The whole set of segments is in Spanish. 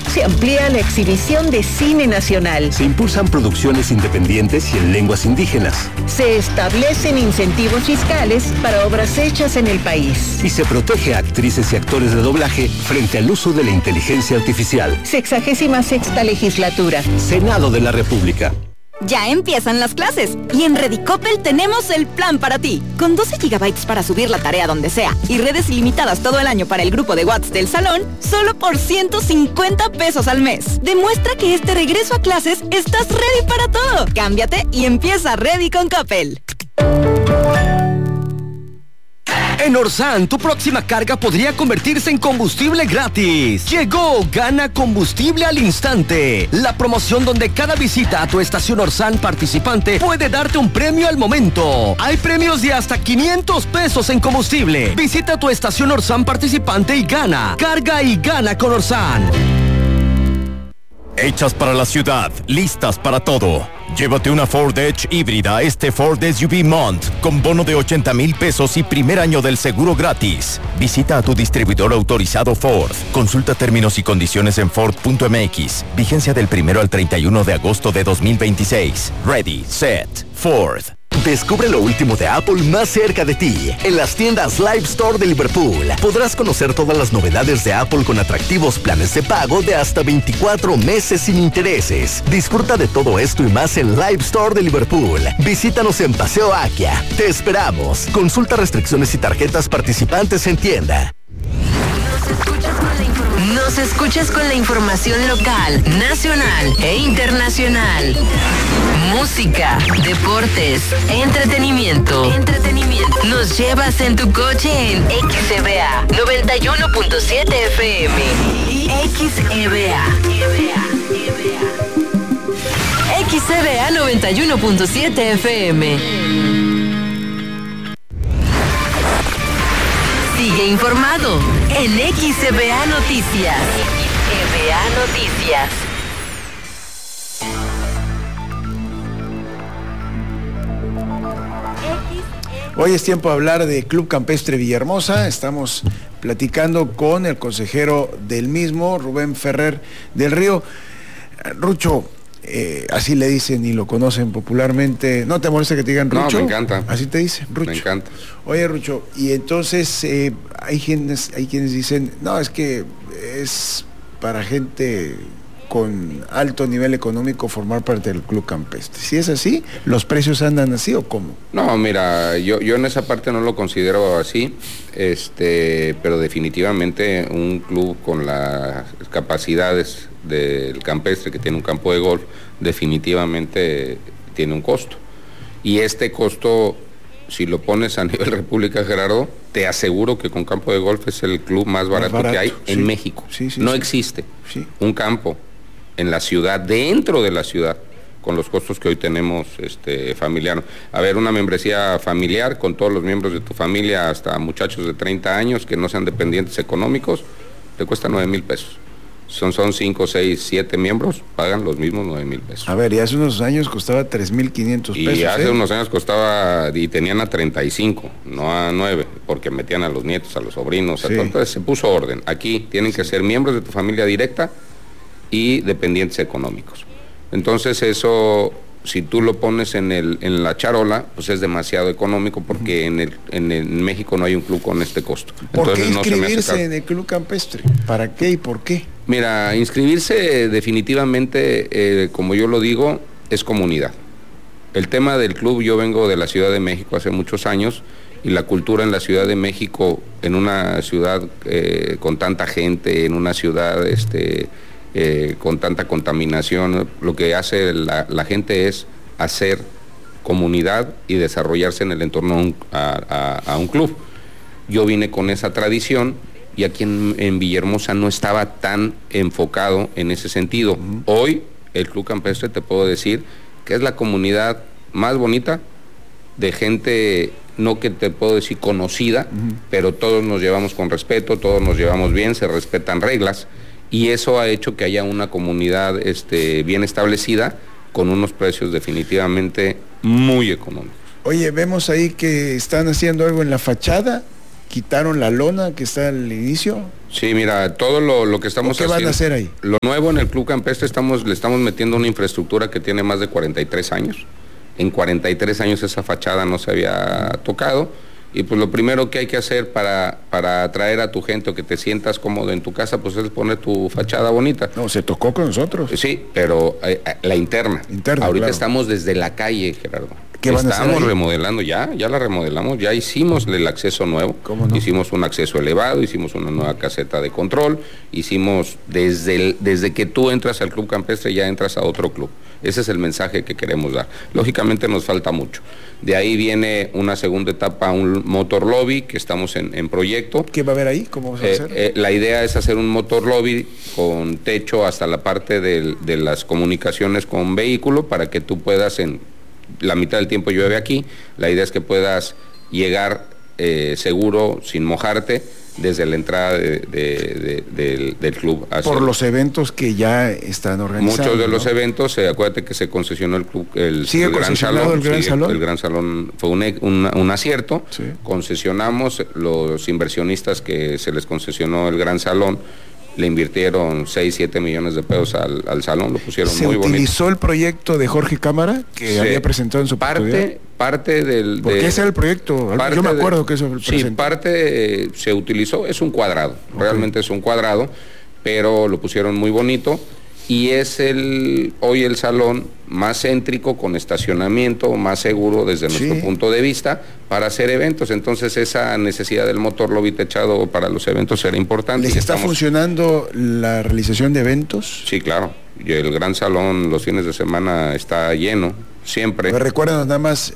Se amplía la exhibición de cine nacional. Se impulsan producciones independientes y en lenguas indígenas. Se establecen incentivos fiscales para obras hechas en el país. Y se protege a actrices y actores de doblaje frente al uso de la inteligencia artificial. 66ª legislatura. Senado de la República. Ya empiezan las clases y en Redicopel tenemos el plan para ti. Con 12 GB para subir la tarea donde sea y redes ilimitadas todo el año para el grupo de WhatsApp del salón, solo por 150 pesos al mes. Demuestra que este regreso a clases estás ready para todo. Cámbiate y empieza Ready con Coppel. En Orsan, tu próxima carga podría convertirse en combustible gratis. Llegó Gana Combustible al Instante, la promoción donde cada visita a tu estación Orsan participante puede darte un premio al momento. Hay premios de hasta 500 pesos en combustible. Visita tu estación Orsan participante y gana. Carga y gana con Orsan. Hechas para la ciudad, listas para todo. Llévate una Ford Edge híbrida Ford SUV Mont con bono de 80,000 pesos y primer año del seguro gratis. Visita a tu distribuidor autorizado Ford. Consulta términos y condiciones en Ford.mx. Vigencia del 1 al 31 de agosto de 2026. Ready, set, Ford. Descubre lo último de Apple más cerca de ti. En las tiendas Live Store de Liverpool podrás conocer todas las novedades de Apple con atractivos planes de pago de hasta 24 meses sin intereses. Disfruta de todo esto y más en Live Store de Liverpool. Visítanos en Paseo Akia. Te esperamos. Consulta restricciones y tarjetas participantes en tienda. Nos escuchas con la información local, nacional e internacional. Música, deportes, entretenimiento. Nos llevas en tu coche en XEBA 91.7 FM. XEBA 91.7 FM. Sigue informado en XEBA Noticias. XEBA Noticias. Hoy es tiempo de hablar de Club Campestre Villahermosa. Estamos platicando con el consejero del mismo, Rubén Ferrer del Río. Rucho, así le dicen y lo conocen popularmente. ¿No te molesta que te digan Rucho? No, me encanta. Así te dicen, Rucho. Me encanta. Oye, Rucho, y entonces hay quienes dicen, no, es que es para gente con alto nivel económico formar parte del Club Campestre. Si es así, ¿los precios andan así o cómo? No, mira, yo en esa parte no lo considero así, pero definitivamente un club con las capacidades del Campestre, que tiene un campo de golf, definitivamente tiene un costo. Y este costo, si lo pones a nivel República, Gerardo, te aseguro que con campo de golf es el club más barato que hay en México. No existe un campo en la ciudad, dentro de la ciudad, con los costos que hoy tenemos familiar. A ver, una membresía familiar con todos los miembros de tu familia, hasta muchachos de 30 años que no sean dependientes económicos, te cuesta 9,000 pesos. Son 5, 6, 7 miembros, pagan los mismos 9,000 pesos. A ver, y hace unos años costaba 3,500 pesos. Y hace unos años costaba, y tenían a 35, no a 9, porque metían a los nietos, a los sobrinos, a todo. Entonces se puso orden. Aquí tienen que ser miembros de tu familia directa y dependientes económicos. Entonces eso, si tú lo pones en la charola, pues es demasiado económico, porque en México no hay un club con este costo. ¿Por qué Entonces, inscribirse en el Club Campestre? ¿Para qué y por qué? Mira, inscribirse definitivamente, como yo lo digo, es comunidad. El tema del club, yo vengo de la Ciudad de México hace muchos años, y la cultura en la Ciudad de México, en una ciudad con tanta gente, en una ciudad con tanta contaminación, lo que hace la gente es hacer comunidad y desarrollarse en el entorno a un club. Yo vine con esa tradición, y aquí en Villahermosa no estaba tan enfocado en ese sentido. Hoy el Club Campestre, te puedo decir que es la comunidad más bonita, de gente, no que te puedo decir conocida, pero todos nos llevamos con respeto, todos nos llevamos bien, se respetan reglas, y eso ha hecho que haya una comunidad bien establecida, con unos precios definitivamente muy económicos. Oye, vemos ahí que están haciendo algo en la fachada quitaron la lona que está al inicio. Sí, mira, todo lo que estamos haciendo. ¿Qué van a hacer ahí? Lo nuevo en el Club Campestre le estamos metiendo una infraestructura que tiene más de 43 años. En 43 años esa fachada no se había tocado. Y pues lo primero que hay que hacer para atraer a tu gente o que te sientas cómodo en tu casa, pues es poner tu fachada bonita. No, se tocó con nosotros. Sí, pero la interna. Ahorita claro. Estamos desde la calle, Gerardo. ¿Qué van a hacer ahí? Estamos remodelando, ya la remodelamos, ya hicimos el acceso nuevo. ¿Cómo no? Hicimos un acceso elevado, hicimos una nueva caseta de control, hicimos desde que tú entras al Club Campestre ya entras a otro club. Ese es el mensaje que queremos dar. Lógicamente nos falta mucho. De ahí viene una segunda etapa, un motor lobby que estamos en proyecto. ¿Qué va a haber ahí? ¿Cómo va a hacer? La idea es hacer un motor lobby con techo hasta la parte de las comunicaciones con vehículo para que tú puedas la mitad del tiempo llueve aquí, la idea es que puedas llegar seguro, sin mojarte, desde la entrada del club. Por los eventos que ya están organizados. Muchos de los eventos, acuérdate que se concesionó el club, el Gran Salón. El Gran Salón fue un acierto. Sí. Concesionamos, los inversionistas que se les concesionó el Gran Salón, le invirtieron 6-7 millones de pesos al salón, lo pusieron muy bonito. ¿Se utilizó el proyecto de Jorge Cámara que había presentado en su parte del... ¿Por qué ese era el proyecto? Yo me acuerdo que eso presentó. Sí, parte se utilizó, es un cuadrado, realmente es un cuadrado, pero lo pusieron muy bonito y es hoy el salón más céntrico, con estacionamiento, más seguro desde nuestro punto de vista para hacer eventos. Entonces esa necesidad del motor lobby techado para los eventos era importante. ¿Les está funcionando la realización de eventos? Sí, claro. Y el Gran Salón los fines de semana está lleno, siempre. ¿Recuérdanos nada más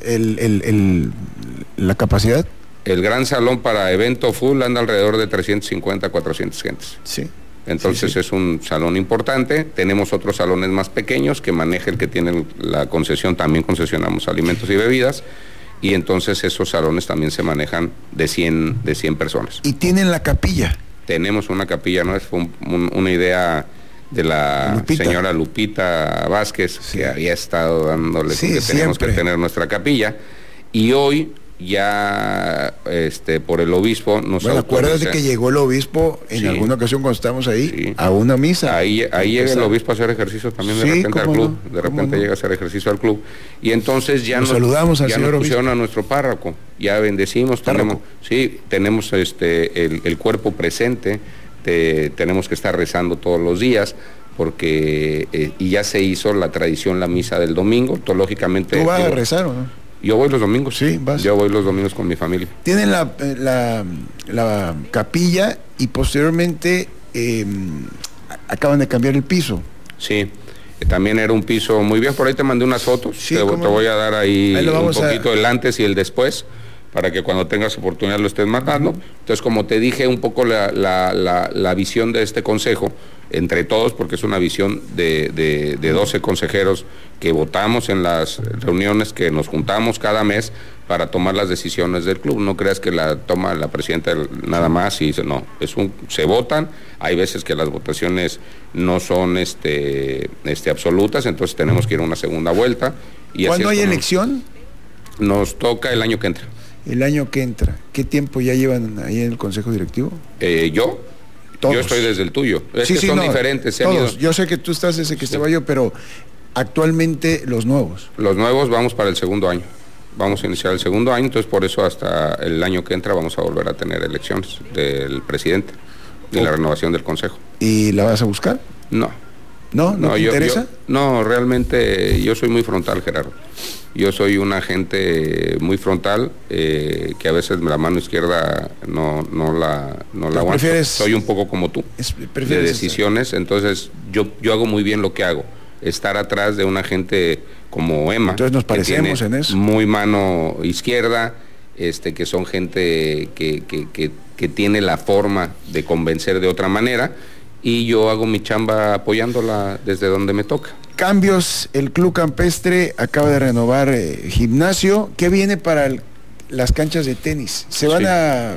la capacidad? El Gran Salón para evento full anda alrededor de 350 a 400 gentes. Sí. Entonces es un salón importante. Tenemos otros salones más pequeños que maneja el que tiene la concesión. También concesionamos alimentos y bebidas. Y entonces esos salones también se manejan de 100 personas. ¿Y tienen la capilla? Tenemos una capilla, ¿no? Fue una idea de la señora Lupita Vázquez, que había estado dándole que tenemos que tener nuestra capilla. Y hoy ya por el obispo nos acuérdate que llegó el obispo en alguna ocasión cuando estábamos ahí a una misa. Ahí llega el obispo a hacer ejercicio también de repente al club, de repente llega a hacer ejercicio al club y entonces ya nos saludamos al señor obispo. Pusieron a nuestro párroco, ya bendecimos, tenemos el cuerpo presente, tenemos que estar rezando todos los días porque y ya se hizo la tradición, la misa del domingo, lógicamente. ¿Tú vas a rezar o no? Yo voy los domingos. Sí, vas. Yo voy los domingos con mi familia. Tienen la capilla y posteriormente acaban de cambiar el piso. Sí, también era un piso muy bien. Por ahí te mandé unas fotos. Sí, te voy a dar ahí un poquito el antes y el después, para que cuando tengas oportunidad lo estés mandando. Entonces, como te dije, un poco la visión de este consejo, entre todos, porque es una visión de 12 consejeros que votamos en las reuniones, que nos juntamos cada mes para tomar las decisiones del club. No creas que la toma la presidenta nada más y dice, no, se votan. Hay veces que las votaciones no son absolutas, entonces tenemos que ir a una segunda vuelta. Y ¿cuándo hay elección? Nos toca el año que entra. El año que entra. ¿Qué tiempo ya llevan ahí en el Consejo Directivo? Yo estoy desde el tuyo. Son diferentes. Todos. Yo sé que tú estás desde que estaba yo, pero actualmente los nuevos. Los nuevos vamos para el segundo año. Vamos a iniciar el segundo año, entonces por eso hasta el año que entra vamos a volver a tener elecciones del presidente, de la renovación del Consejo. ¿Y la vas a buscar? No. ¿No te interesa? No, realmente yo soy muy frontal, Gerardo. Yo soy una gente muy frontal, que a veces la mano izquierda no la aguanto. Soy un poco como tú, de decisiones, entonces yo hago muy bien lo que hago. Estar atrás de una gente como Emma. Entonces nos parecemos en eso. Muy mano izquierda, que son gente que tiene la forma de convencer de otra manera, y yo hago mi chamba apoyándola desde donde me toca. Cambios, el Club Campestre acaba de renovar gimnasio. ¿Qué viene para las canchas de tenis? ¿Se van a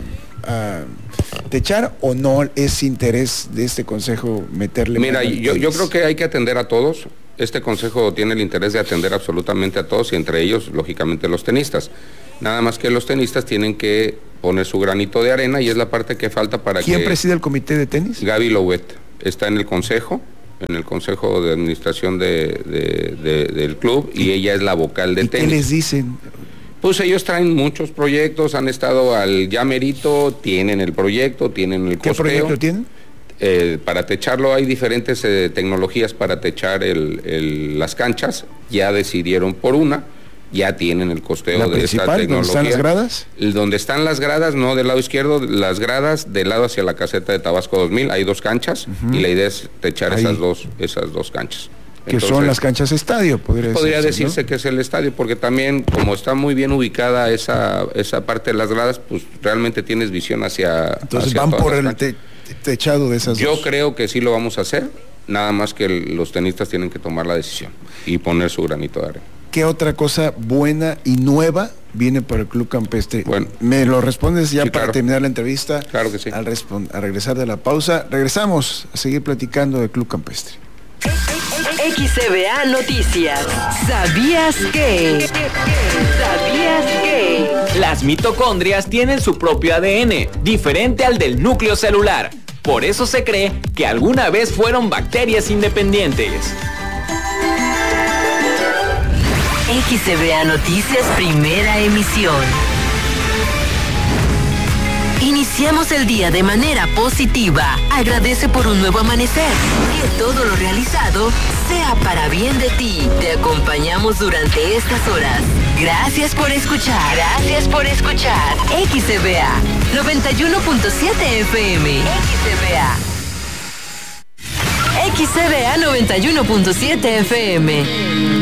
techar o no es interés de este consejo meterle? Mira, yo creo que hay que atender a todos. Este consejo tiene el interés de atender absolutamente a todos y entre ellos, lógicamente, los tenistas. Nada más que los tenistas tienen que poner su granito de arena y es la parte que falta para ¿Quién preside el comité de tenis? Gaby Louet está en el consejo de administración del club y ella es la vocal de tenis. ¿Qué les dicen? Pues ellos traen muchos proyectos, han estado al ya merito, tienen el proyecto, tienen el costeo. ¿Qué proyecto tienen? Para techarlo hay diferentes tecnologías para techar las canchas, ya decidieron por una, ya tienen el costeo de esta tecnología. ¿Dónde están las gradas? Donde están las gradas, no del lado izquierdo, las gradas del lado hacia la caseta de Tabasco 2000, hay 2 canchas y la idea es techar esas dos canchas. Que son las canchas estadio, podría decirse, ¿no? Que es el estadio, porque también como está muy bien ubicada esa parte de las gradas, pues realmente tienes visión hacia... Entonces van por el techado de esas Yo creo que sí lo vamos a hacer, nada más que los tenistas tienen que tomar la decisión y poner su granito de arena. ¿Qué otra cosa buena y nueva viene para el Club Campestre? Bueno, me lo respondes ya, sí, para terminar la entrevista. Claro que sí. Al regresar de la pausa, regresamos a seguir platicando del Club Campestre. XCBA Noticias. ¿Sabías que? Las mitocondrias tienen su propio ADN, diferente al del núcleo celular. Por eso se cree que alguna vez fueron bacterias independientes. XCBA Noticias, primera emisión. Iniciamos el día de manera positiva. Agradece por un nuevo amanecer. Que todo lo realizado sea para bien de ti. Te acompañamos durante estas horas. Gracias por escuchar. XCBA 91.7 FM. XCBA 91.7 FM.